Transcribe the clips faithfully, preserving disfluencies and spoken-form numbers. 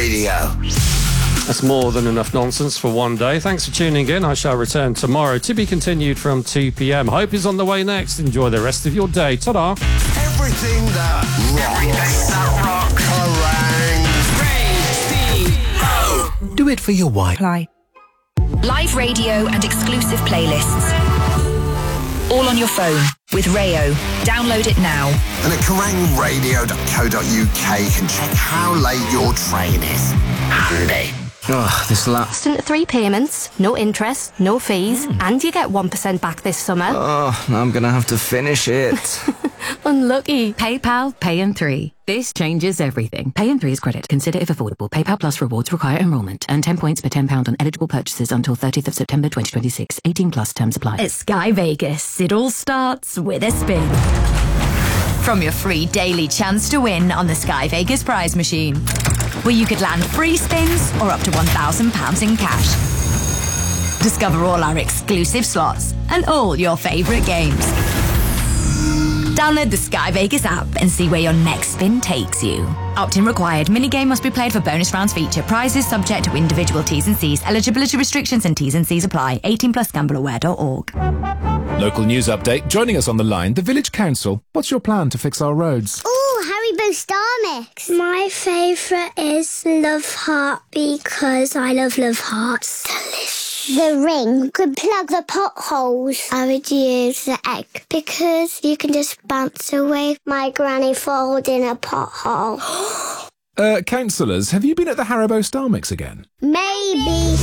Radio. That's more than enough nonsense for one day. Thanks for tuning in. I shall return tomorrow, to be continued from two p.m. Hope is on the way next. Enjoy the rest of your day. Ta-da. Everything that rocks. Everything that rocks. Kerrang! Do it for your wife. Apply. Live radio and exclusive playlists. All on your phone with Rayo. Download it now. And at kerrang radio dot co dot uk can check how late your train is. Handy. Oh, this lap. Instant three payments, no interest, no fees, mm. and you get one percent back this summer. Oh, now I'm going to have to finish it. Unlucky. PayPal Pay in three. This changes everything. Pay in three is credit. Consider if affordable. PayPal Plus rewards require enrolment. Earn ten points per ten pounds on eligible purchases until thirtieth of September twenty twenty-six. eighteen plus terms apply. At Sky Vegas, it all starts with a spin. From your free daily chance to win on the Sky Vegas prize machine, where you could land free spins or up to one thousand pounds in cash. Discover all our exclusive slots and all your favourite games. Download the Sky Vegas app and see where your next spin takes you. Opt-in required. Minigame must be played for bonus rounds feature. Prizes subject to individual T's and C's. Eligibility restrictions and T's and C's apply. eighteen plus gamble aware dot org. Local news update. Joining us on the line, the Village Council. What's your plan to fix our roads? Oh, Haribo Star Mix. My favourite is Love Heart because I love Love Hearts. Delicious. The ring could plug the potholes. I would use the egg because you can just bounce away my granny falls in a pothole. uh, councillors, have you been at the Haribo Star Mix again? Maybe.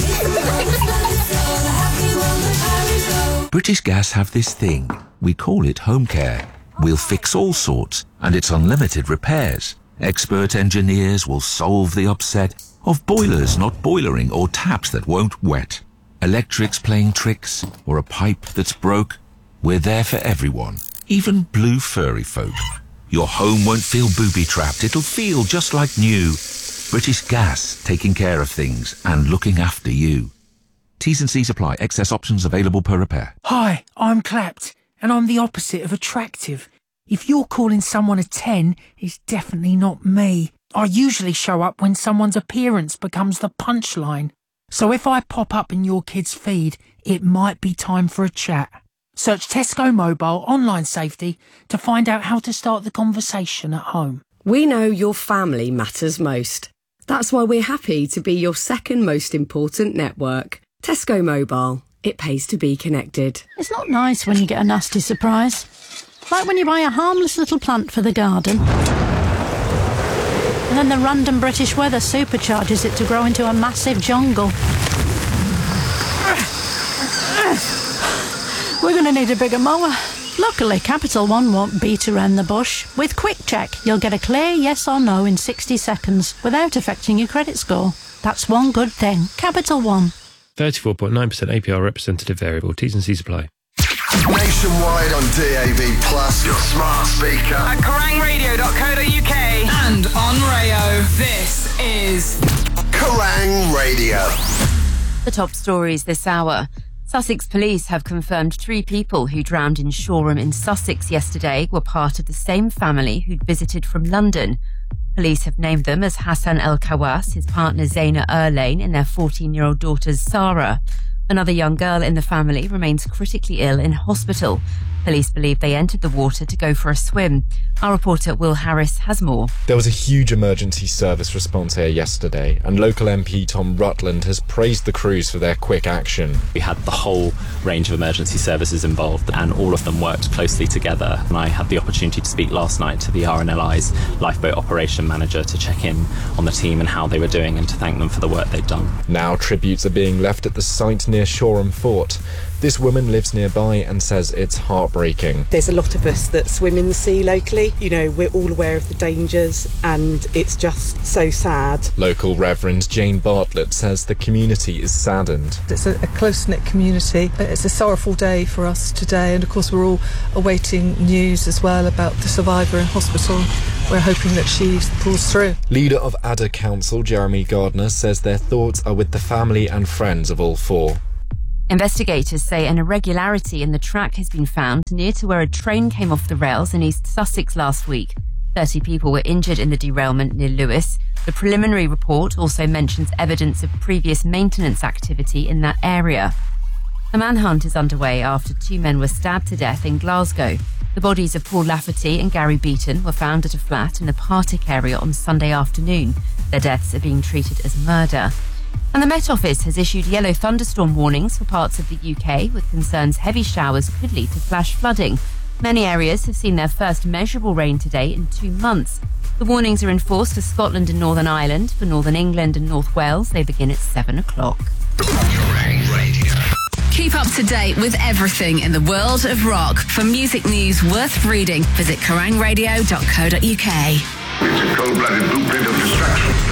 British Gas have this thing. We call it home care. We'll fix all sorts, and it's unlimited repairs. Expert engineers will solve the upset of boilers not boilering or taps that won't wet. Electrics playing tricks, or a pipe that's broke. We're there for everyone, even blue furry folk. Your home won't feel booby-trapped. It'll feel just like new. British Gas, taking care of things and looking after you. T's and C's apply. Excess options available per repair. Hi, I'm clapped, and I'm the opposite of attractive. If you're calling someone a ten, it's definitely not me. I usually show up when someone's appearance becomes the punchline. So if I pop up in your kid's feed, it might be time for a chat. Search Tesco Mobile Online Safety to find out how to start the conversation at home. We know your family matters most. That's why we're happy to be your second most important network. Tesco Mobile. It pays to be connected. It's not nice when you get a nasty surprise. Like when you buy a harmless little plant for the garden. And then the random British weather supercharges it to grow into a massive jungle. We're going to need a bigger mower. Luckily, Capital One won't beat around the bush. With Quick Check, you'll get a clear yes or no in sixty seconds without affecting your credit score. That's one good thing. Capital One. thirty-four point nine percent A P R representative variable. T's and C's apply. Nationwide on D A B Plus, your smart speaker. At kerrang radio dot co dot uk and on Rayo. This is Kerrang Radio. The top stories this hour. Sussex police have confirmed three people who drowned in Shoreham in Sussex yesterday were part of the same family who'd visited from London. Police have named them as Hassan El Kawas, his partner Zaina Erlane, and their fourteen-year-old daughter Sarah. Another young girl in the family remains critically ill in hospital. Police believe they entered the water to go for a swim. Our reporter Will Harris has more. There was a huge emergency service response here yesterday, and local M P Tom Rutland has praised the crews for their quick action. We had the whole range of emergency services involved, and all of them worked closely together. And I had the opportunity to speak last night to the R N L I's lifeboat operation manager to check in on the team and how they were doing and to thank them for the work they'd done. Now tributes are being left at the site near Shoreham Fort. This woman lives nearby and says it's heartbreaking. There's a lot of us that swim in the sea locally. You know, we're all aware of the dangers and it's just so sad. Local Reverend Jane Bartlett says the community is saddened. It's a, a close-knit community. It's a sorrowful day for us today, and of course we're all awaiting news as well about the survivor in hospital. We're hoping that she pulls through. Leader of Adder Council, Jeremy Gardner, says their thoughts are with the family and friends of all four. Investigators say an irregularity in the track has been found near to where a train came off the rails in East Sussex last week. thirty people were injured in the derailment near Lewis. The preliminary report also mentions evidence of previous maintenance activity in that area. A manhunt is underway after two men were stabbed to death in Glasgow. The bodies of Paul Lafferty and Gary Beaton were found at a flat in the Partick area on Sunday afternoon. Their deaths are being treated as murder. And the Met Office has issued yellow thunderstorm warnings for parts of the U K, with concerns heavy showers could lead to flash flooding. Many areas have seen their first measurable rain today in two months. The warnings are in force for Scotland and Northern Ireland. For Northern England and North Wales, they begin at seven o'clock. Keep up to date with everything in the world of rock. For music news worth reading, visit kerrang radio dot co dot uk. It's a cold-blooded blueprint of destruction.